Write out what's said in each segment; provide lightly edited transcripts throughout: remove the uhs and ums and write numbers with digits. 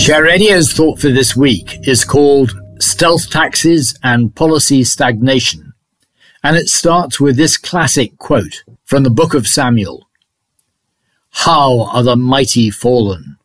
Share Radio's thought for this week is called Stealth Taxes and Policy Stagnation, and it starts with this classic quote from the Book of Samuel. How are the mighty fallen?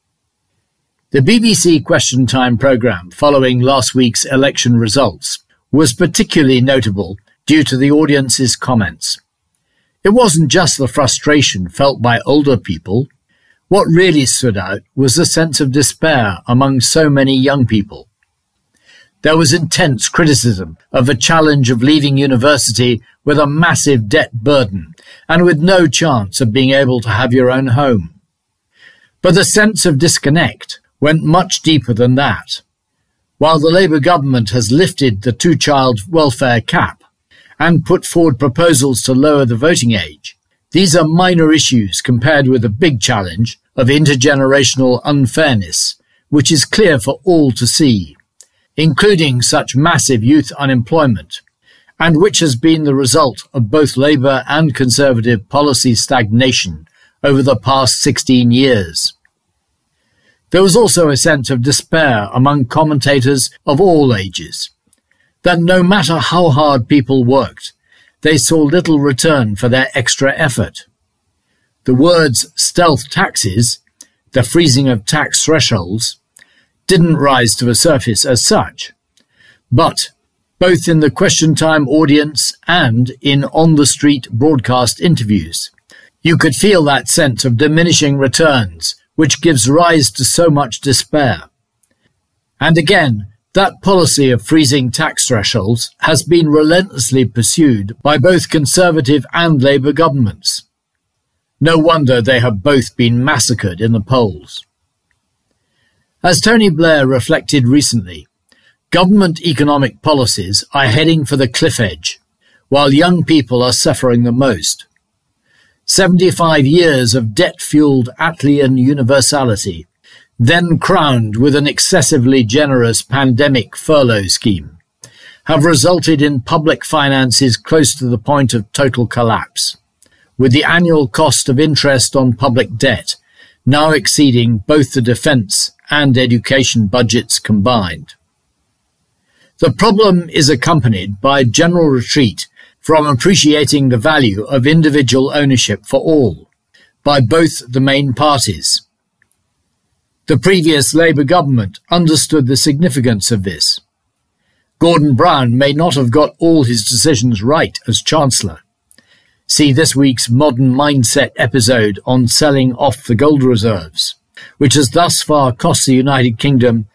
The BBC Question Time programme following last week's election results was particularly notable due to the audience's comments. It wasn't just the frustration felt by older people. What really stood out was the sense of despair among so many young people. There was intense criticism of the challenge of leaving university with a massive debt burden and with no chance of being able to have your own home. But the sense of disconnect went much deeper than that. While the Labour government has lifted the two-child welfare cap and put forward proposals to lower the voting age, these are minor issues compared with the big challenge of intergenerational unfairness, which is clear for all to see, including such massive youth unemployment, and which has been the result of both Labour and Conservative policy stagnation over the past 16 years. There was also a sense of despair among commentators of all ages, that no matter how hard people worked, they saw little return for their extra effort. The words stealth taxes, the freezing of tax thresholds, didn't rise to the surface as such, but both in the Question Time audience and in on-the-street broadcast interviews, you could feel that sense of diminishing returns, which gives rise to so much despair. And again, that policy of freezing tax thresholds has been relentlessly pursued by both Conservative and Labour governments. No wonder they have both been massacred in the polls. As Tony Blair reflected recently, government economic policies are heading for the cliff edge, while young people are suffering the most. 75 years of debt-fueled Attleyan universality, then crowned with an excessively generous pandemic furlough scheme, have resulted in public finances close to the point of total collapse, with the annual cost of interest on public debt now exceeding both the defence and education budgets combined. The problem is accompanied by a general retreat from appreciating the value of individual ownership for all, by both the main parties. The previous Labour government understood the significance of this. Gordon Brown may not have got all his decisions right as Chancellor. See this week's Modern Mindset episode on selling off the gold reserves, which has thus far cost the United Kingdom